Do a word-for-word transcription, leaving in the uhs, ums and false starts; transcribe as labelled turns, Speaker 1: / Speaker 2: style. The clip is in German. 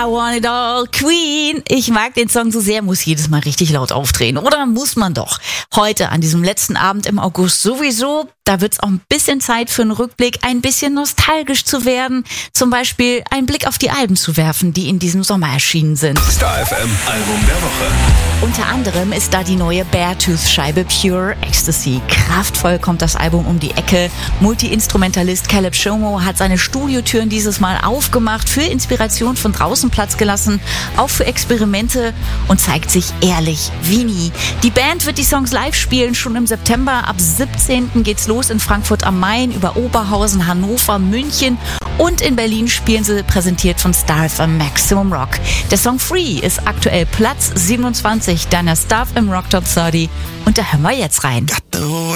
Speaker 1: I want it all, Queen. Ich mag den Song so sehr, muss jedes Mal richtig laut aufdrehen. Oder muss man doch? Heute, an diesem letzten Abend im August sowieso. Da wird's auch ein bisschen Zeit für einen Rückblick, ein bisschen nostalgisch zu werden. Zum Beispiel einen Blick auf die Alben zu werfen, die in diesem Sommer erschienen sind.
Speaker 2: Star F M Album der Woche.
Speaker 1: Unter anderem ist da die neue Beartooth-Scheibe Pure Ecstasy. Kraftvoll kommt das Album um die Ecke. Multi-Instrumentalist Caleb Shomo hat seine Studiotüren dieses Mal aufgemacht, für Inspiration von draußen Platz gelassen, auch für Experimente und zeigt sich ehrlich wie nie. Die Band wird die Songs live spielen, schon im September. Ab siebzehnten geht's los in Frankfurt am Main, über Oberhausen, Hannover, München und in Berlin spielen sie, präsentiert von Star F M Maximum Rock. Der Song Free ist aktuell Platz siebenundzwanzig deiner Star F M Rock Top dreißig und da hören wir jetzt rein.